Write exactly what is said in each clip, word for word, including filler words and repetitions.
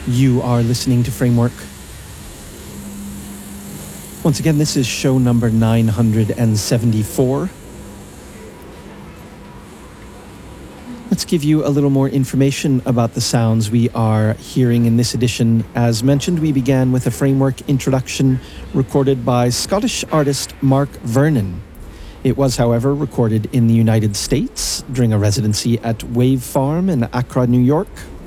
You are listening to Framework. Once again, this is show number nine hundred seventy-four. Let's give you a little more information about the sounds we are hearing in this edition. As mentioned, we began with a Framework introduction recorded by Scottish artist Mark Vernon. It was, however, recorded in the United States during a residency at Wave Farm in Accra, New York.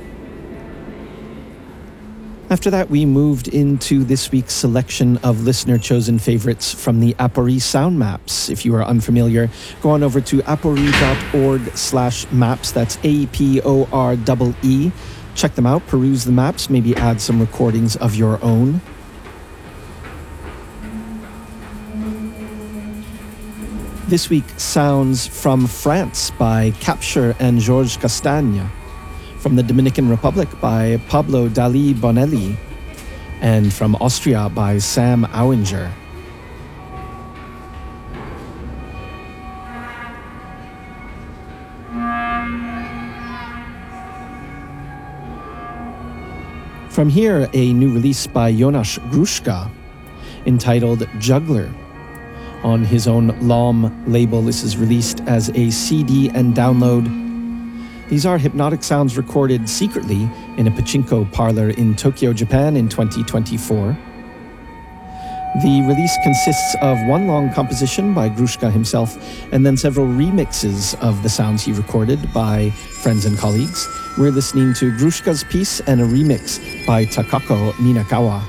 After that, we moved into this week's selection of listener-chosen favorites from the Apori Sound Maps. If you are unfamiliar, go on over to apori.org slash maps. That's A P O R E E. Check them out, peruse the maps, maybe add some recordings of your own. This week, sounds from France by Capture and Georges Castagne. From the Dominican Republic by Pablo Dali Bonelli, and from Austria by Sam Auinger. From here, a new release by Jonas Gruszka entitled Juggler. On his own L O M label, this is released as a C D and download. These are hypnotic sounds recorded secretly in a pachinko parlor in Tokyo, Japan in twenty twenty-four. The release consists of one long composition by Gruszka himself and then several remixes of the sounds he recorded by friends and colleagues. We're listening to Gruszka's piece and a remix by Takako Minakawa.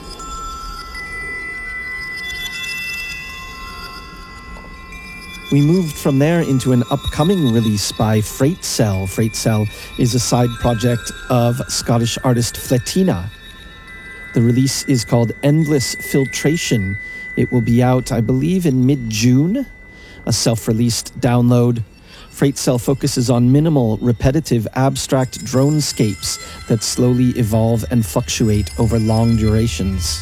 We moved from there into an upcoming release by Freight Cell. Freight Cell is a side project of Scottish artist Fletina. The release is called Endless Filtration. It will be out, I believe, in mid-June, a self-released download. Freight Cell focuses on minimal, repetitive, abstract dronescapes that slowly evolve and fluctuate over long durations.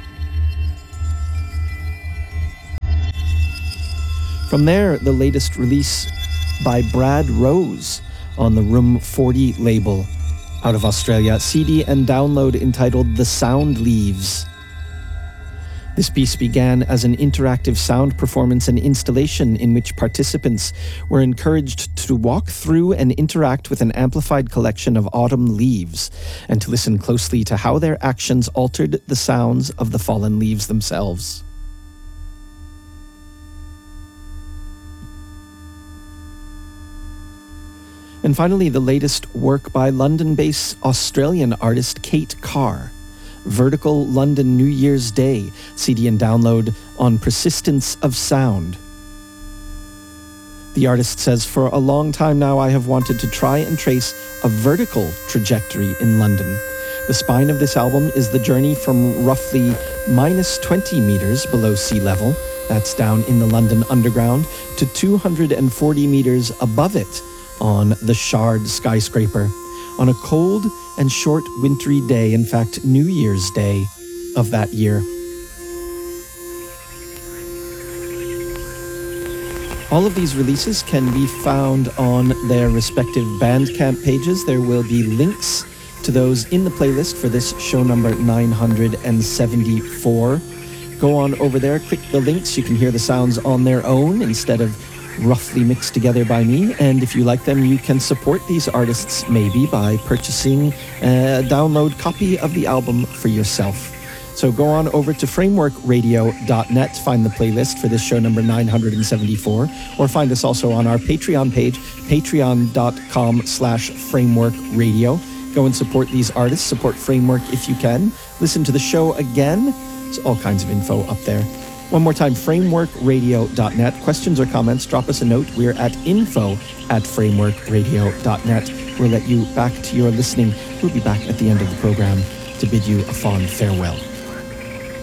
From there, the latest release by Brad Rose on the Room forty label out of Australia, C D and download entitled The Sound Leaves. This piece began as an interactive sound performance and installation in which participants were encouraged to walk through and interact with an amplified collection of autumn leaves and to listen closely to how their actions altered the sounds of the fallen leaves themselves. And finally, the latest work by London-based Australian artist Kate Carr, Vertical London New Year's Day, C D and download on Persistence of Sound. The artist says, for a long time now I have wanted to try and trace a vertical trajectory in London. The spine of this album is the journey from roughly minus twenty meters below sea level, that's down in the London Underground, to two hundred forty meters above it, on the Shard skyscraper, on a cold and short wintry day, in fact, New Year's Day of that year. All of these releases can be found on their respective Bandcamp pages. There will be links to those in the playlist for this show number nine hundred seventy-four. Go on over there, click the links. You can hear the sounds on their own instead of roughly mixed together by me, and if you like them, you can support these artists maybe by purchasing a download copy of the album for yourself. So go on over to framework radio dot net, find the playlist for this show number nine hundred seventy-four, or find us also on our Patreon page, patreon.com slash framework radio. Go and support these artists, support Framework if you can. Listen to the show again. There's all kinds of info up there. One more time, framework radio dot net. Questions or comments, drop us a note. We're at info at framework radio dot net. We'll let you back to your listening. We'll be back at the end of the program to bid you a fond farewell.